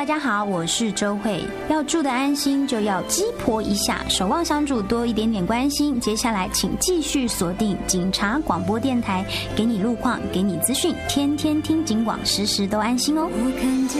大家好，我是周慧。要住得安心，就要鸡婆一下，守望相助，多一点点关心。接下来，请继续锁定警察广播电台，给你路况，给你资讯，天天听警广，时时都安心哦。 我看见